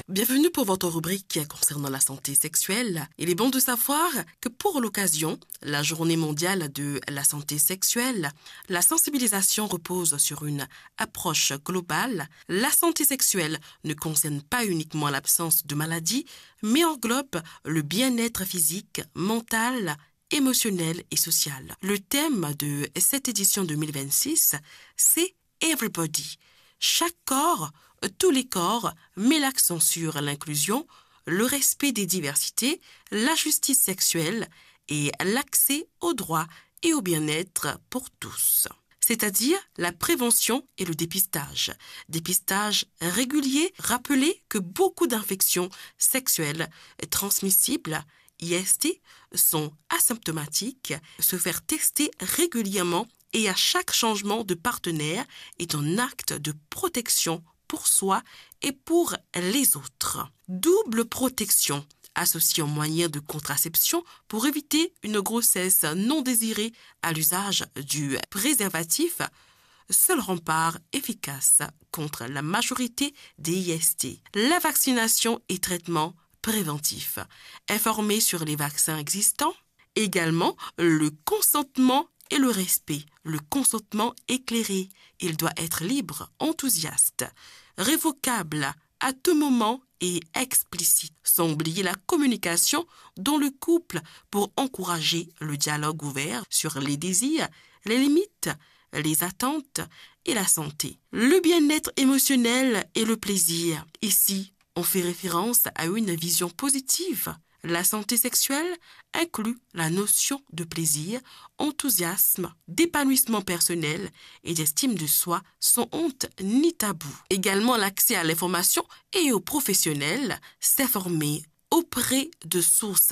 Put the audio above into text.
Bienvenue pour votre rubrique concernant la santé sexuelle. Il est bon de savoir que pour l'occasion, la Journée mondiale de la santé sexuelle, la sensibilisation repose sur une approche globale. La santé sexuelle ne concerne pas uniquement l'absence de maladie, mais englobe le bien-être physique, mental, émotionnel et social. Le thème de cette édition 2026, c'est Everybody. Chaque corps, tous les corps, met l'accent sur l'inclusion, le respect des diversités, la justice sexuelle et l'accès aux droits et au bien-être pour tous. C'est-à-dire la prévention et le dépistage. Dépistage régulier, rappelez que beaucoup d'infections sexuelles transmissibles IST sont asymptomatiques, se faire tester régulièrement et à chaque changement de partenaire est un acte de protection pour soi et pour les autres. Double protection, associée aux moyens de contraception pour éviter une grossesse non désirée à l'usage du préservatif, seul rempart efficace contre la majorité des IST. La vaccination et traitement préventif. Informer sur les vaccins existants. Également, le consentement et le respect. Le consentement éclairé. Il doit être libre, enthousiaste, révocable à tout moment et explicite. Sans oublier la communication dans le couple pour encourager le dialogue ouvert sur les désirs, les limites, les attentes et la santé. Le bien-être émotionnel et le plaisir. Ici, on fait référence à une vision positive. La santé sexuelle inclut la notion de plaisir, enthousiasme, d'épanouissement personnel et d'estime de soi sans honte ni tabou. Également l'accès à l'information et aux professionnels, s'informer auprès de sources